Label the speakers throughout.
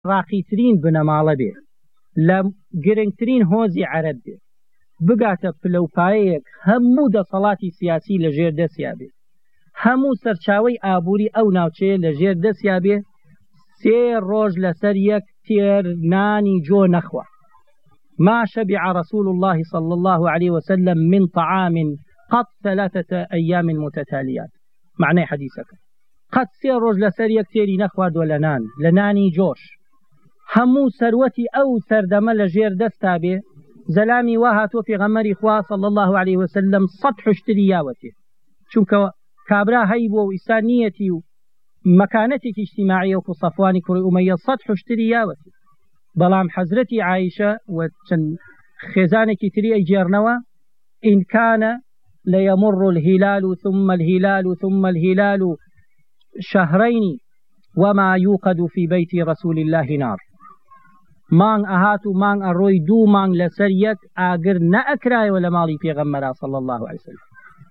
Speaker 1: ڕاقیترین بنەماڵە بێ، لە گرنگترین هۆزی عەرەب بێ، بگاتە پلەپایەیەک هەموو دەسەڵاتی سیاسی لە ژێر دەستیا بێ، هەموو سەرچاوەی ئابووری ئەو ناوچەیە لە ژێر دەستیا بێ، 3 ڕۆژ لەسەر یەک تێر نانی جۆ نەخوا. ما شبع رسول الله صلى الله عليه وسلم من طعام قط 3 أيام متتاليات. معنى حديثك قد 3 ڕۆژ لەسەر یەک تێری نەخواردوە لە نانی جۆش. هەموو سەروەتی ئەو سەردەمە لە ژێر دەستا بێ، زەلامی وا هاتووە پێغەمبەری خوا صلى الله عليه وسلم 100 حشتری یاوەتێ، چونکە کابرا هەی بۆ و ئیسا نیەتی و مەکانەتێکی اجتیماعی و صەفوانی کوڕی ئومەیە 100 حشتری یاوەتێ. بەڵام حەزرەتی عایشە و چەند خێزانێکی تری ئەیجێڕنەوە إن كان ليمر الهلال ثم الهلال ثم الهلال شهرين وما يوقد في بيت رسول الله نار. مانگ ئەهات و مانگ ئەڕۆی 2 مانگ لەسەر یەک ئاگر نەئەکرایەوە لە ماڵی پێغەمبەرا صلى الله عليه وسلم.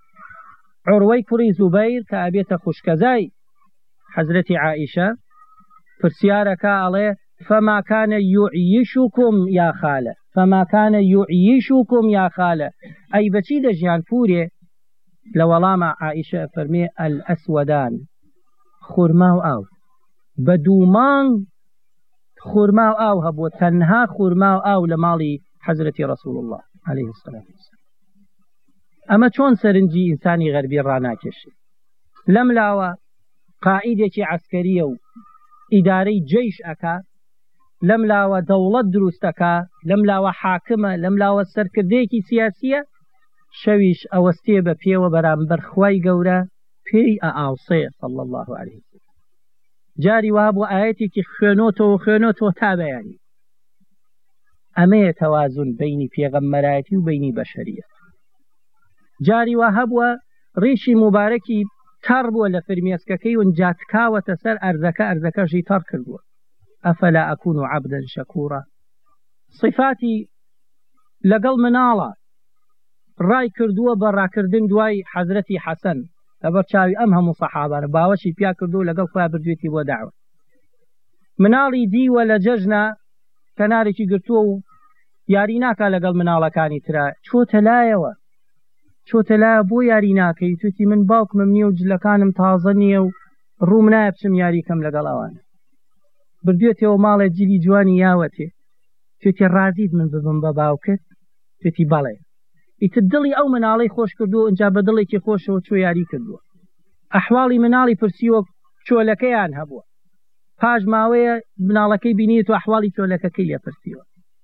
Speaker 1: عروەی کوڕی زوبەیر کە ئەبێتە خوشکەزای حەزرەتی عائیشە پرسیارەکە ئەڵێ فما كان يعيشكم يا خالة، فما كان يعيشكم يا خالة، أي بچی دەژیان پورێ؟ لە وەڵامە عائیشە فەرمێ الأسودان، خورما و ئاو. بە 2 مانگ خورما و ئاو هەبووە، تەنها خورما و ئاو لە ماڵی حەزرەتی رسول الله عليه الصلاة والسلام. ئەمە چۆن سەرنجی ئینسانی غەربی ڕاناکێشێ؟ لەم لاوە قائیدێکی عەسکەریە و ئیدارەی جەیش ئەکا، لەم لاوە دەوڵەت دروستەکە، لەم لاوە حاکمە، لەم لاوە سەرکردەیەکی سیاسیە، شەویش ئەوەستێ بە پێوە بەرامبەر خوای گەورە پێی ئاوسێ صلى الله عليه وسلم. جاری وا بۆ ئاەتێکی خوێنۆتەوە تا بەیانی. ئەمەیە تەوازن بینی پێغەمبەرایەتی و بینی بەشەریەت. جاری وا هەبووە ڕیشی مبارەکی تەڕ بووە لە فرمێسکەکەی و جاتکاوەتە سەر ئەرزەکەشی تەڕ کردووە. ئەفەلا ئەکون عەبدەن شەکوورا. صفاتی لەگەڵ مناڵە ڕای کردووە بە ڕاکردن دوای حەزرەتی حەسەن لەبەر چاوی ئەم هەموو سەحابانە، باوەشی پیا کردو لەگەڵ خۆیان بردوێتی بۆ داوە. مناڵی دیوە لە جەژنە کەنارێکی گرتووە و یاری ناکا لەگەڵ مناڵەکانی ترا، چۆتە لایەوە، چۆتە لایە بۆ یاری ناکەی؟ توتی من باوکمم نییە و جلەکانم تازە نییە و ڕووم نایە بچم یاریکەم لەگەڵ ئەوانە. بردوێتەوە ماڵێ جیلی جوانی یاوەتێ، توێتی ڕازید من ببم بە باوکت؟ توێتی بەڵێ. ئیتر دڵی ئەو مناڵەی خۆش کردووە، ئەجا بە دڵێکی خۆشەوە چۆ یاری کردووە. ئەحواڵی مناڵی پرسیوە، چۆلەکەیان هەبووە، پاش ماوەیە مناڵەکەی بینیت و ئەحواڵی چۆلەکەکەی لێ پرسیوە.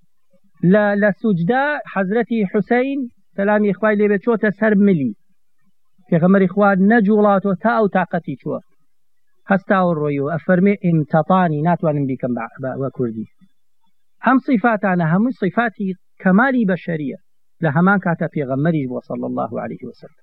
Speaker 1: لە سوجدا حەزرەتی حوسەین سەلامی خوای لێبێت چۆتە سەر ملی، پێغەمبەری خوا نەجوڵاتەوە تا ئەو تاقەتی چووە، هەستاوە ڕۆیەوە ئەفەرمێ ئیمتەطانی، ناتوانم بیکەم بە کوردی. ئەم صیفاتانە هەموو صیفاتی کەمالی بەشەریە لە هەمان کاتە پێغەمبەریش بووە صلى الله عليه وسلم.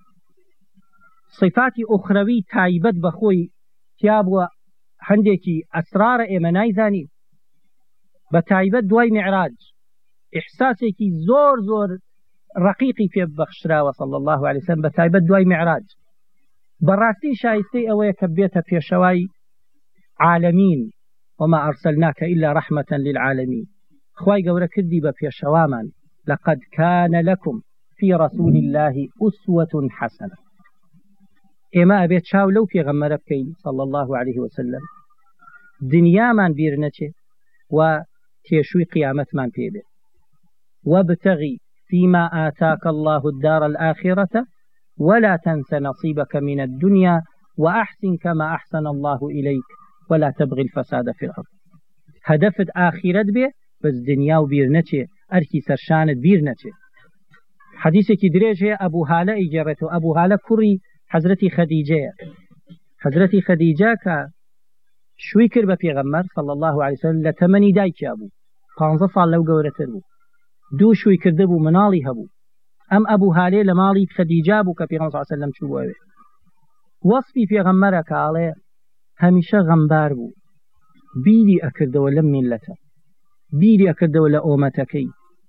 Speaker 1: صفاتی ئوخرەوی تایبەت بەخۆی تیا بووە، هەندێکی ئەسرارە ئێمە نایزانین، بە تایبەت دوای میعراج ئیحساسێکی زۆر زۆر ڕقیقی پێ بەخشراوە صلى الله عليه وسلم، بە تایبەت دوای میعراج. بەڕاستی شایستەی ئەوەیە کە بێتە پێشەوای عالەمین، وما ئەرسەلناکە إلا رحمة للعالمين. خوای گەورە کردی بە پێشەوامان، لقد كان لكم في رسول الله أسوة حسنة. ئێمە ئەبێت چاو لەو پێغەمبەرە بکەین صلى الله عليه وسلم، دنیامان بیر نەچێ و تێشووی قیامەتمان پێ بێت. وابتغي فيما آتاك الله الدار الآخرة ولا تنس نصيبك من الدنيا وأحسن كما أحسن الله إليك ولا تبغي الفساد في الأرض. هدفت آخرت بێ بەس دنیا و بیر نەچێ، ئەرکی سەرشانت بیر نەچێ. حەدیثێکی درێژ هەیە ئەبوو هالە ئیجێڕێتەوە. ئەبوو هالە کوڕی حەزرەتی خەدیجەیە. حەزرەتی خەدیجە کە شووی کرد بە پێغەمبەر صلى الله عليه وسلم لە تەمەنی دایکیا بوو، 15 ساڵ لەو گەورەتر بوو، 2 شووی کرده بوو، مناڵی هەبوو. ئەم ئەبوو هالێ لە ماڵی خەدیجە بوو کە پێغەمبەر صلى الله عليه وسلم چوو بۆ ئەوێ. وەصفی پێغەمبەرە کاڵێ هەمیشە غەمبار بوو، بیری ئەکردەوە لەم میلەتە، بیری ئەکردەوە لە ئۆمەتەکەی.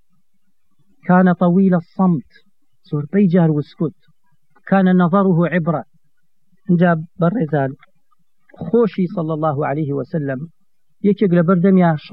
Speaker 1: كان طويل الصمت، زۆربەی جار وسکوت. كان نظره عبرة. اینجا بەڕێزان خۆشی صلى الله عليه وسلم یەکێک لە بەردەمیان